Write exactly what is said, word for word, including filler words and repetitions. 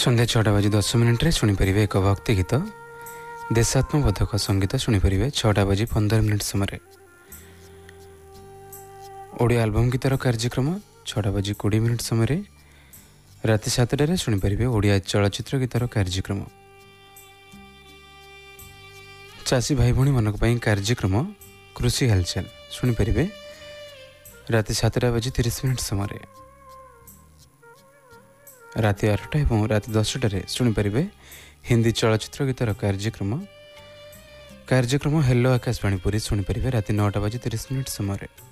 सन्ध्या छटा बजी दस मिनिट्रे शुणिपर एक भक्ति गीत देशात्मबोधक संगीत शुणिपर छटा बजी पंदर मिनिट समय ओडिया आलबम गीतर कार्यक्रम छटा बजी कोड़े मिनिट समय राति सातटार शुणिपर ओडिया चलचित्र गीतर कार्यक्रम चाषी भाई भाई मानक कार्यक्रम कृषि हालचाल शुणिपर राति सातटा बजी तीस मिनिट समय राति आठटा और राति दसटार शुणिपर हिंदी चलचित्र गीतर कार्यक्रम कार्यक्रम हेलो आकाशवाणी पुरी शुणिपर राति नौटा बजी तीस मिनिट समय।